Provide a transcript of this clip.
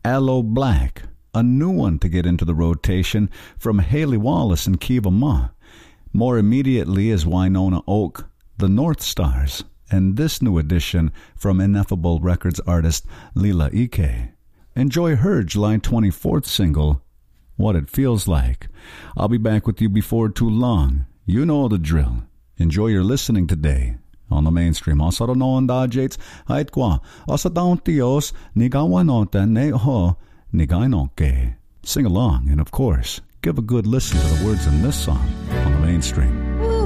Aloe Black, a new one to get into the rotation from Haley Wallace and Kiva Ma. More immediately is Winona Oak, The North Stars, and this new addition from Ineffable Records artist Lila Ike. Enjoy her July 24th single, What It Feels Like. I'll be back with you before too long. You know the drill. Enjoy your listening today on the mainstream. Asa noon dajates hait kwa. Asa daun tios nigawanote ne ho nigainoke. Sing along and of course give a good listen to the words in this song on the mainstream.